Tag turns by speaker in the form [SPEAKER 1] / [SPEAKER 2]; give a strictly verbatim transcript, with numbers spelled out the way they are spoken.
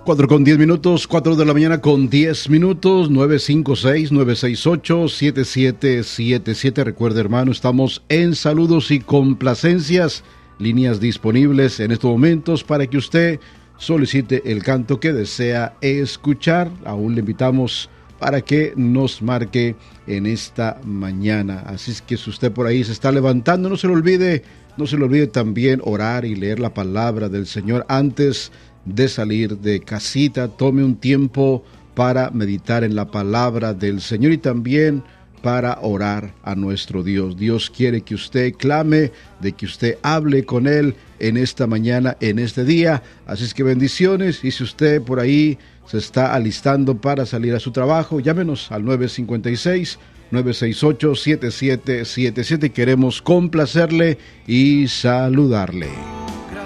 [SPEAKER 1] cuatro con diez minutos, cuatro de la mañana con diez minutos, nueve cinco seis, nueve seis ocho, siete siete siete siete. Recuerde, hermano, estamos en saludos y complacencias, líneas disponibles en estos momentos para que usted solicite el canto que desea escuchar. Aún le invitamos para que nos marque en esta mañana. Así es que si usted por ahí se está levantando, no se le olvide, no se le olvide también orar y leer la palabra del Señor antes de salir de casita. Tome un tiempo para meditar en la palabra del Señor y también para orar a nuestro Dios. Dios quiere que usted clame, de que usted hable con Él en esta mañana, en este día. Así es que bendiciones, y si usted por ahí se está alistando para salir a su trabajo, llámenos al nueve cinco seis, nueve seis ocho, siete siete siete siete. Queremos complacerle y saludarle.